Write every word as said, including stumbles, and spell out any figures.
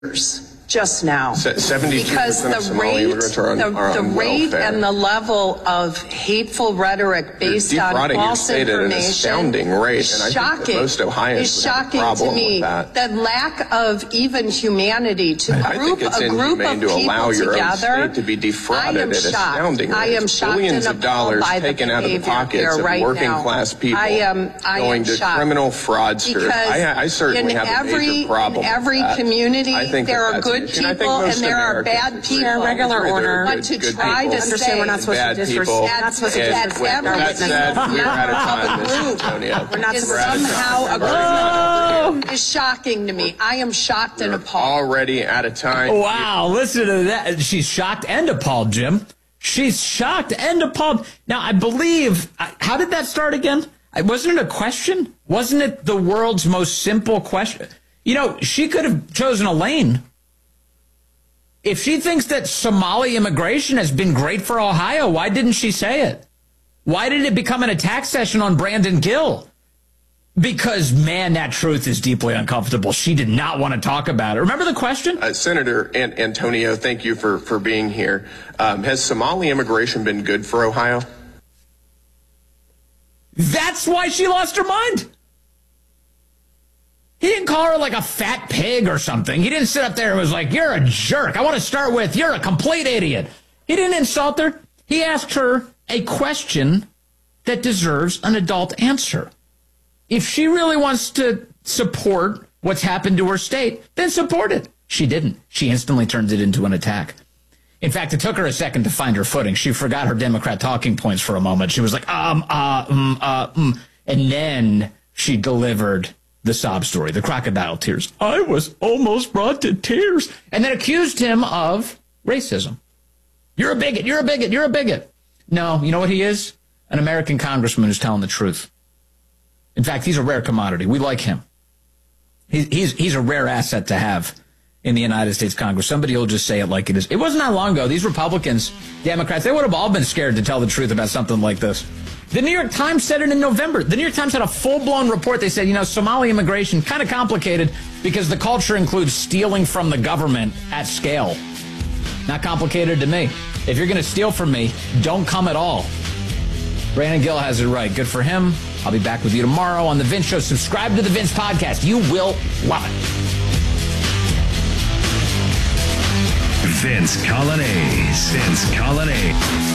just now. seventy-two because percent of the Somali rate, immigrants are on, the, are the on rate welfare. and the level of hateful rhetoric based You're on defrauding your false state at an information astounding rate, and I shocking, think that most Ohioans is would have a shocking problem to me. with that. The lack of even humanity to I group think it's a group of inhumane to people allow your together. own state to be defrauded I am at shocked. astounding rates. I am shocked Billions and of dollars appalled by the taken out of the behavior pockets here of right working now. class people, I am, I going am to shocked. criminal fraudsters. Because I, I certainly in have every, a major problem in every with that. community, I think there that are that's an good issue. And I think people and most there are Americans bad agree. people. Yeah, regular There are order. But good- to good try people to Understand say we're not supposed to bad disrespect. people. We're not supposed to And that's disrespect every that said, single we're out of member time, of Miss the group Antonia. We're not is We're out of somehow time. a We're group is shocking to me. I am shocked and appalled. already out of time. Wow, listen to that. She's shocked and appalled, Jim. She's shocked and appalled. Now, I believe, how did that start again? Wasn't it a question? Wasn't it the world's most simple question? You know, she could have chosen a lane. If she thinks that Somali immigration has been great for Ohio, why didn't she say it? Why did it become an attack session on Brandon Gill? Because, man, that truth is deeply uncomfortable. She did not want to talk about it. Remember the question? Uh, Senator An- Antonio, thank you for, for being here. Um, has Somali immigration been good for Ohio? That's why she lost her mind. He didn't call her like a fat pig or something. He didn't sit up there and was like, you're a jerk. I want to start with, you're a complete idiot. He didn't insult her. He asked her a question that deserves an adult answer. If she really wants to support what's happened to her state, then support it. She didn't. She instantly turned it into an attack. In fact, it took her a second to find her footing. She forgot her Democrat talking points for a moment. She was like, um, uh, um, uh, um. And then she delivered the sob story, the crocodile tears. I was almost brought to tears. And then accused him of racism. You're a bigot. You're a bigot. You're a bigot. No, you know what he is? An American congressman who's telling the truth. In fact, he's a rare commodity. We like him. He, he's, he's a rare asset to have in the United States Congress. Somebody will just say it like it is. It wasn't that long ago. These Republicans, Democrats, they would have all been scared to tell the truth about something like this. The New York Times said it in November. The New York Times had a full-blown report. They said, you know, Somali immigration, kind of complicated because the culture includes stealing from the government at scale. Not complicated to me. If you're going to steal from me, don't come at all. Brandon Gill has it right. Good for him. I'll be back with you tomorrow on The Vince Show. Subscribe to The Vince Podcast. You will love it. Vince Coglianese. Vince Coglianese.